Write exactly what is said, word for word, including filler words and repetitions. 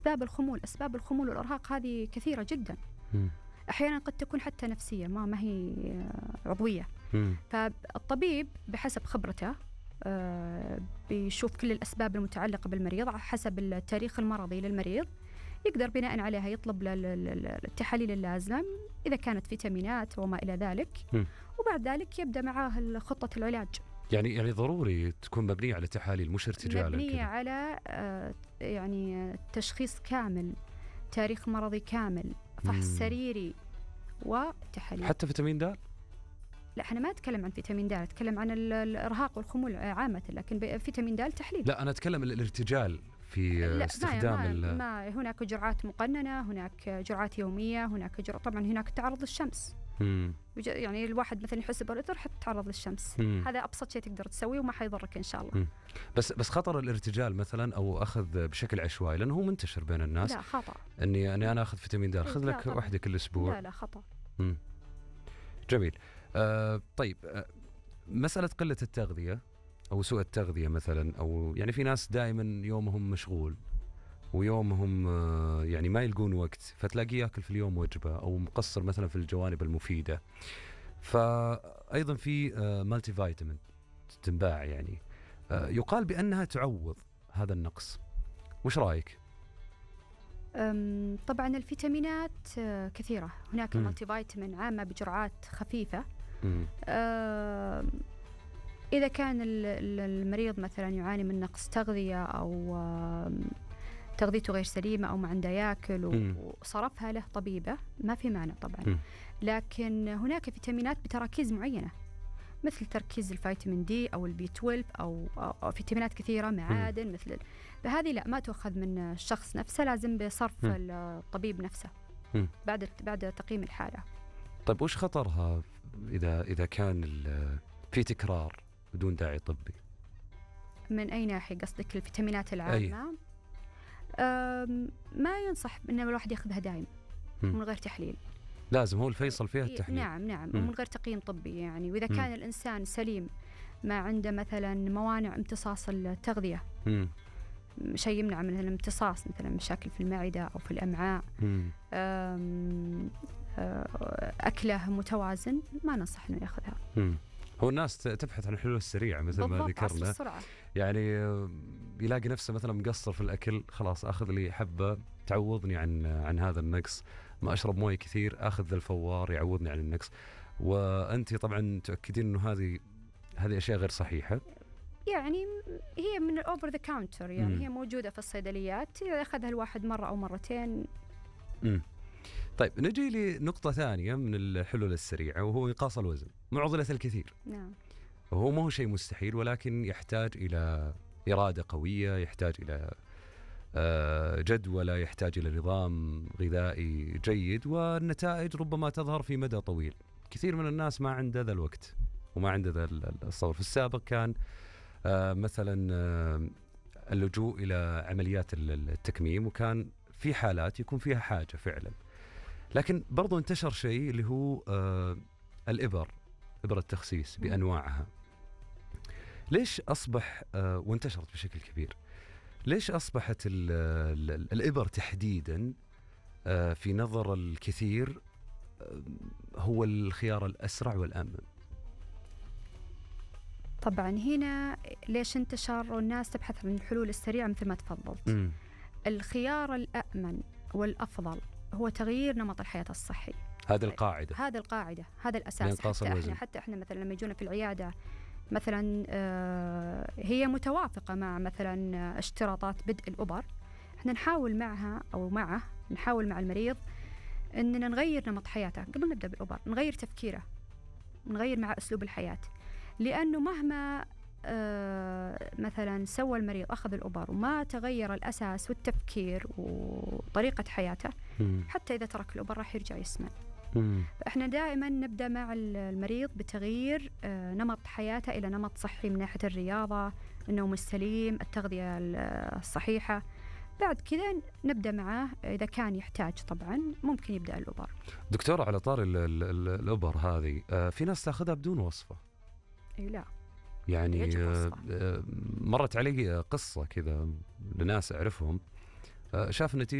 أسباب الخمول أسباب الخمول والإرهاق هذه كثيرة جدا. مم. أحيانا قد تكون حتى نفسية، ما ما هي عضوية. مم. فالطبيب بحسب خبرته آه، بيشوف كل الأسباب المتعلقة بالمريض على حسب التاريخ المرضي للمريض، يقدر بناء عليها يطلب التحاليل اللازمة إذا كانت فيتامينات وما إلى ذلك. م. وبعد ذلك يبدأ معاه خطة العلاج. يعني يعني ضروري تكون مبنية على تحاليل مش ارتجالا، مبنية كده. على آه يعني تشخيص كامل، تاريخ مرضي كامل، فحص م. سريري وتحاليل. حتى فيتامين د؟ لا احنا ما نتكلم عن فيتامين د، نتكلم عن الإرهاق والخمول عامة، لكن فيتامين د تحليل. لا أنا أتكلم الارتجال في استخدام ما, ال... ما هناك جرعات مقننة، هناك جرعات يومية، هناك جرعة طبعا هناك تعرض للشمس. مم. يعني الواحد مثلا يحس بالإثر حتى تعرض للشمس. مم. هذا أبسط شيء تقدر تسويه وما حيضرك إن شاء الله. مم. بس بس خطر الارتجال مثلا أو أخذ بشكل عشوائي، لأنه هو منتشر بين الناس. لا خطأ. إني أني أنا أخذ فيتامين د، أخذ لك طبعا. واحدة كل أسبوع. لا لا خطأ. مم. جميل. آه طيب، آه مسألة قلة التغذية أو سوء التغذية مثلا، أو يعني في ناس دائما يومهم مشغول ويومهم آه يعني ما يلقون وقت، فتلاقيه يأكل في اليوم وجبة أو مقصر مثلا في الجوانب المفيدة. فأيضا في آه مالتي فيتامين تنباع، يعني آه يقال بأنها تعوض هذا النقص. وش رأيك؟ طبعا الفيتامينات كثيرة، هناك مالتي فيتامين عامة بجرعات خفيفة. إذا كان المريض مثلا يعاني من نقص تغذية أو تغذيته غير سليمة أو ما عنده ياكل وصرفها له طبيبة، ما في مانع طبعا. لكن هناك فيتامينات بتراكيز معينة، مثل تركيز الفيتامين دي أو البي اثنا عشر أو, أو فيتامينات كثيرة، معادن مثل، فهذه لا ما تؤخذ من الشخص نفسه، لازم بصرف م. الطبيب نفسه م. بعد بعد تقييم الحالة. طيب وش خطرها إذا إذا كان في تكرار بدون داعي طبي؟ من أي ناحية قصدك؟ الفيتامينات العامة ما ينصح إن الواحد يأخذها دائم من غير تحليل. لازم، هو الفيصل فيها التحليل. نعم نعم م. ومن غير تقييم طبي يعني. وإذا م. كان الإنسان سليم ما عنده مثلا موانع امتصاص التغذية، م. شيء يمنع من الامتصاص، مثلا مشاكل في المعدة أو في الأمعاء، أكله متوازن، ما ننصح إنه يأخذها. م. هو الناس تبحث عن الحلول السريعة مثل ما ذكرنا، يعني يلاقي نفسه مثلا مقصر في الأكل، خلاص أخذ لي حبة تعوضني عن عن هذا النقص، ما أشرب موية كثير أخذ ذا الفوار يعوضني عن النقص. وأنت طبعا تؤكدين إنه هذه هذه أشياء غير صحيحة. يعني هي من الأوفر ذا كاونتر، يعني م. هي موجودة في الصيدليات، أخذها الواحد مرة أو مرتين. م. طيب نجي لنقطة ثانية من الحلول السريعة، وهو إنقاص الوزن، معضلة الكثير. نعم. وهو ما هو شيء مستحيل، ولكن يحتاج إلى إرادة قوية، يحتاج إلى جدولة، يحتاج إلى نظام غذائي جيد، والنتائج ربما تظهر في مدى طويل. كثير من الناس ما عنده ذا الوقت وما عنده ذا الصبر. في السابق كان مثلا اللجوء إلى عمليات التكميم، وكان في حالات يكون فيها حاجة فعلا. لكن برضو انتشر شيء اللي هو الإبر، إبر التخسيس بأنواعها. ليش أصبح وانتشرت بشكل كبير؟ ليش أصبحت ال ال الإبر تحديدا في نظر الكثير هو الخيار الأسرع والأمن؟ طبعا هنا ليش انتشر والناس تبحث عن الحلول السريعة مثل ما تفضلت. م. الخيار الأأمن والأفضل هو تغيير نمط الحياة الصحي. هذه القاعدة، هذه القاعدة، هذا الأساس. حتى احنا حتى احنا مثلا لما يجونا في العيادة مثلا آه هي متوافقة مع مثلا اشتراطات بدء الإبر، احنا نحاول معها أو معه نحاول مع المريض أننا نغير نمط حياته قبل نبدأ بالإبر، نغير تفكيره، نغير مع أسلوب الحياة. لأنه مهما آه مثلا سوى المريض أخذ الإبر وما تغير الأساس والتفكير وطريقة حياته، م. حتى إذا ترك الإبر راح يرجع يسمن. م. فإحنا دائما نبدأ مع المريض بتغيير آه نمط حياته إلى نمط صحي من ناحية الرياضة، النوم السليم، التغذية الصحيحة. بعد كذا نبدأ معاه إذا كان يحتاج طبعا ممكن يبدأ الإبر. دكتورة، على طار الإبر هذه آه في ناس تأخذها بدون وصفة. إيه لا يعني مرت علي قصة كذا لناس أعرفهم، شاف نتيجة